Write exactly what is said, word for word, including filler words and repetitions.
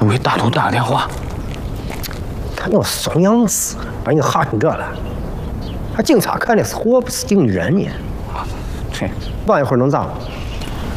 我给大头打个电话。 他那怂样子，把你吓成这了。还警察看的是货，不是警人呢。 这晚一会儿能咋？